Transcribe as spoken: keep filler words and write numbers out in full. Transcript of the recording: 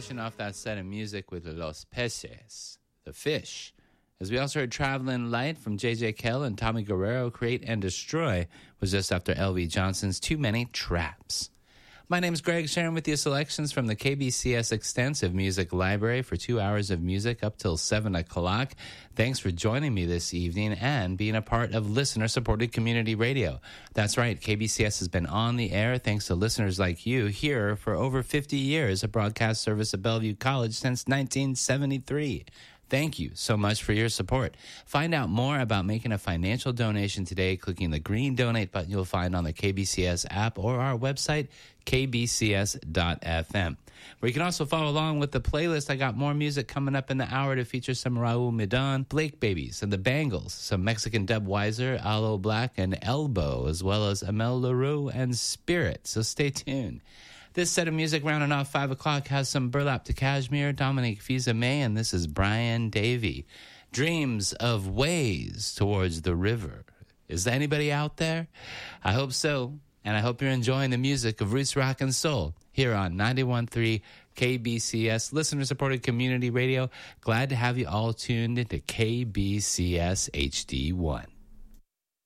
finishing off that set of music with Los Peces, the fish. As we also heard Traveling Light from J J Kell and Tommy Guerrero, Create and Destroy was just after L V Johnson's Too Many Traps. My name is Greg, sharing with you selections from the K B C S Extensive Music Library for two hours of music up till seven o'clock. Thanks for joining me this evening and being a part of listener-supported community radio. That's right, K B C S has been on the air thanks to listeners like you here for over fifty years, a broadcast service at Bellevue College since nineteen seventy-three. Thank you so much for your support. Find out more about making a financial donation today, clicking the green donate button you'll find on the K B C S app or our website, k b c s dot f m. Where you can also follow along with the playlist. I got more music coming up in the hour to feature some Raul Midon, Blake Babies, and the Bangles, some Mexican Dub Weiser, Aloe Black, and Elbow, as well as Amel Leroux and Spirit. So stay tuned. This set of music rounding off five o'clock has some Burlap to Cashmere, Dominique Fils-Aimé, and this is Brian Davey. Dreams of Ways Towards the River. Is there anybody out there? I hope so, and I hope you're enjoying the music of Roots Rock and Soul here on ninety-one point three K B C S, listener-supported community radio. Glad to have you all tuned into K B C S H D one.